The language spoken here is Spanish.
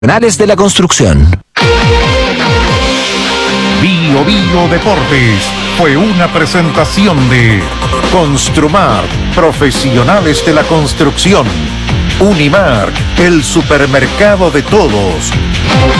Profesionales de la construcción. Bio Bio Deportes fue una presentación de Construmar, profesionales de la construcción. Unimark, el supermercado de todos.